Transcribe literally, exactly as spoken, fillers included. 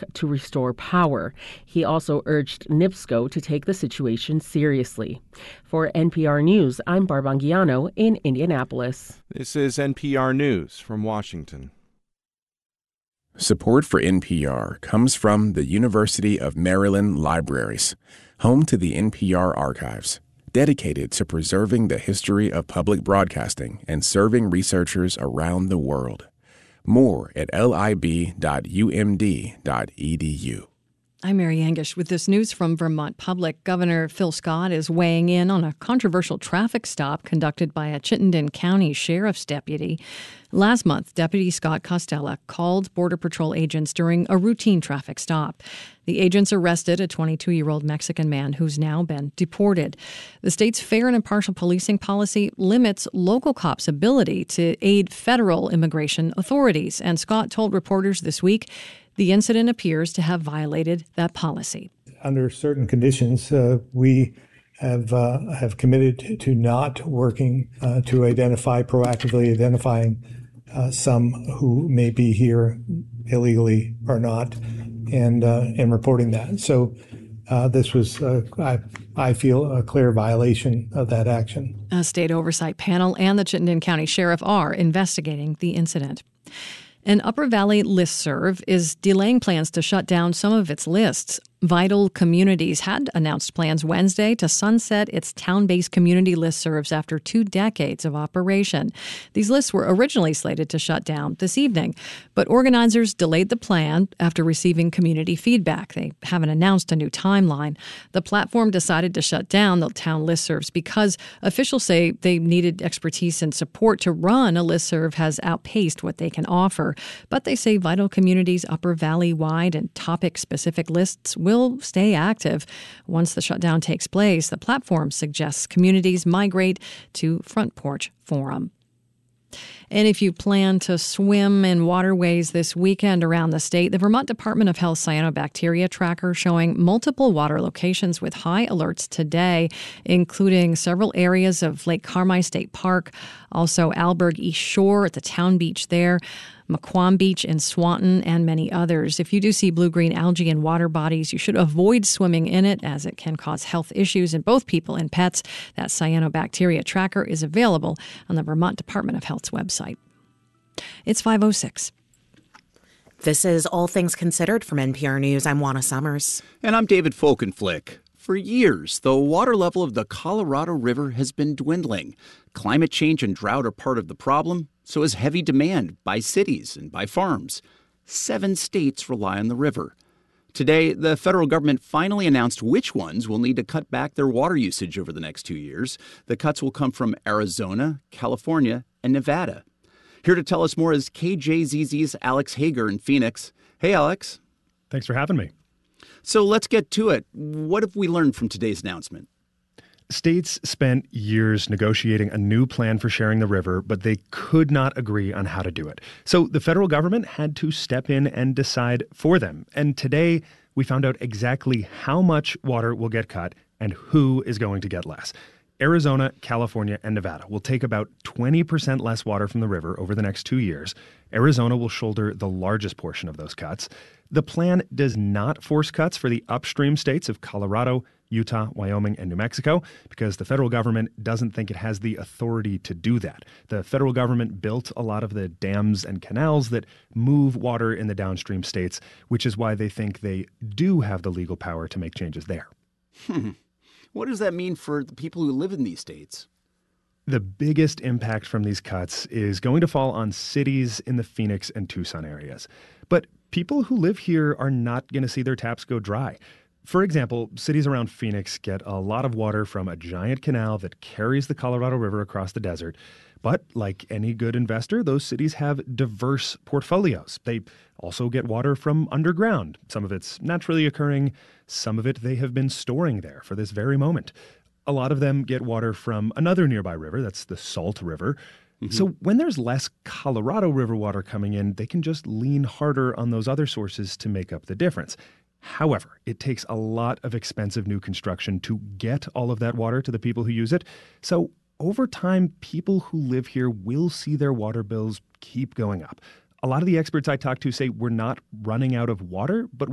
work to restore power. He also urged NIPSCO to take the situation seriously. For N P R News, I'm Barb Anguiano in Indianapolis. This is N P R News from Washington. Support for N P R comes from the University of Maryland Libraries, home to the N P R Archives, dedicated to preserving the history of public broadcasting and serving researchers around the world. More at lib dot u m d dot e d u. I'm Mary Angish with this news from Vermont Public. Governor Phil Scott is weighing in on a controversial traffic stop conducted by a Chittenden County Sheriff's deputy. Last month, Deputy Scott Costella called Border Patrol agents during a routine traffic stop. The agents arrested a twenty-two-year-old Mexican man who's now been deported. The state's fair and impartial policing policy limits local cops' ability to aid federal immigration authorities, and Scott told reporters this week the incident appears to have violated that policy. Under certain conditions, uh, we have uh, have committed to not working uh, to identify, proactively identifying uh, some who may be here illegally or not, and uh, and reporting that. So uh, this was, uh, I, I feel, a clear violation of that action. A state oversight panel and the Chittenden County Sheriff are investigating the incident. An Upper Valley listserv is delaying plans to shut down some of its lists. Vital Communities had announced plans Wednesday to sunset its town-based community listservs after two decades of operation. These lists were originally slated to shut down this evening, but organizers delayed the plan after receiving community feedback. They haven't announced a new timeline. The platform decided to shut down the town listservs because officials say they needed expertise and support to run a listserv has outpaced what they can offer. But they say Vital Communities' Upper Valley-wide and topic-specific lists will will stay active. Once the shutdown takes place, the platform suggests communities migrate to Front Porch Forum. And if you plan to swim in waterways this weekend around the state, the Vermont Department of Health cyanobacteria tracker showing multiple water locations with high alerts today, including several areas of Lake Carmi State Park, also Alberg East Shore at the town beach there, Maquam Beach in Swanton, and many others. If you do see blue-green algae in water bodies, you should avoid swimming in it as it can cause health issues in both people and pets. That cyanobacteria tracker is available on the Vermont Department of Health's website. It's five oh six. This is All Things Considered from N P R News. I'm Juana Summers. And I'm David Folkenflick. For years, the water level of the Colorado River has been dwindling. Climate change and drought are part of the problem, so is heavy demand by cities and by farms. Seven states rely on the river. Today, the federal government finally announced which ones will need to cut back their water usage over the next two years. The cuts will come from Arizona, California, and Nevada. Here to tell us more is K J Z Z's Alex Hager in Phoenix. Hey, Alex. Thanks for having me. So let's get to it. What have we learned from today's announcement? States spent years negotiating a new plan for sharing the river, but they could not agree on how to do it. So the federal government had to step in and decide for them. And today, we found out exactly how much water will get cut and who is going to get less. Arizona, California, and Nevada will take about twenty percent less water from the river over the next two years. Arizona will shoulder the largest portion of those cuts. The plan does not force cuts for the upstream states of Colorado, Utah, Wyoming, and New Mexico because the federal government doesn't think it has the authority to do that. The federal government built a lot of the dams and canals that move water in the downstream states, which is why they think they do have the legal power to make changes there. Hmm. What does that mean for the people who live in these states? The biggest impact from these cuts is going to fall on cities in the Phoenix and Tucson areas. But people who live here are not going to see their taps go dry. For example, cities around Phoenix get a lot of water from a giant canal that carries the Colorado River across the desert. But like any good investor, those cities have diverse portfolios. They also get water from underground. Some of it's naturally occurring. Some of it they have been storing there for this very moment. A lot of them get water from another nearby river. That's the Salt River. Mm-hmm. So when there's less Colorado River water coming in, they can just lean harder on those other sources to make up the difference. However, it takes a lot of expensive new construction to get all of that water to the people who use it. So over time, people who live here will see their water bills keep going up. A lot of the experts I talked to say we're not running out of water, but